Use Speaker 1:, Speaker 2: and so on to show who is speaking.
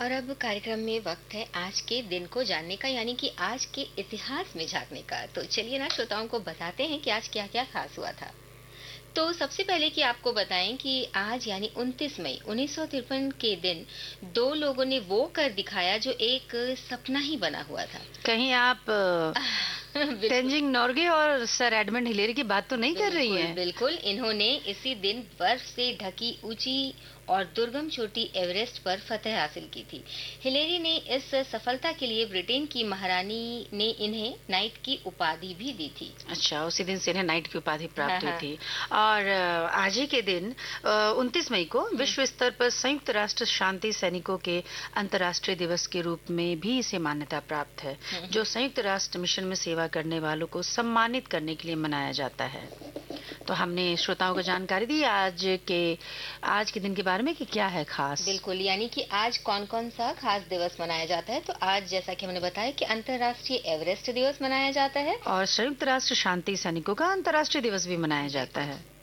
Speaker 1: और अब कार्यक्रम में वक्त है आज के दिन को जानने का, यानी कि आज के इतिहास में झांकने का। तो चलिए ना श्रोताओं को बताते हैं कि आज क्या क्या खास हुआ था। तो सबसे पहले कि आपको बताएं कि आज यानी 29 मई 1953 के दिन दो लोगों ने वो कर दिखाया जो एक सपना ही बना हुआ था।
Speaker 2: कहीं आप तेंजिंग नोर्गे और सर एडमंड हिलेरी की बात तो नहीं कर रही हैं?
Speaker 1: बिल्कुल, इन्होंने इसी दिन बर्फ से ढकी ऊंची और दुर्गम चोटी एवरेस्ट पर फतह हासिल की थी। हिलेरी ने इस सफलता के लिए ब्रिटेन की महारानी ने इन्हें नाइट की उपाधि भी दी थी।
Speaker 2: अच्छा, उसी दिन से इन्हें नाइट की उपाधि प्राप्त हुई
Speaker 1: हाँ।
Speaker 2: थी। और आज ही के दिन 29 मई को विश्व स्तर पर संयुक्त राष्ट्र शांति सैनिकों के अंतर्राष्ट्रीय दिवस के रूप में भी इसे मान्यता प्राप्त है, जो संयुक्त राष्ट्र मिशन में सेवा करने वालों को सम्मानित करने के लिए मनाया जाता है। तो हमने श्रोताओं को जानकारी दी आज के दिन के बारे में कि क्या है खास।
Speaker 1: बिल्कुल, यानी कि आज कौन कौन सा खास दिवस मनाया जाता है। तो आज जैसा कि हमने बताया कि अंतर्राष्ट्रीय एवरेस्ट दिवस मनाया जाता है
Speaker 2: और संयुक्त राष्ट्र शांति सैनिकों का अंतर्राष्ट्रीय दिवस भी मनाया जाता है।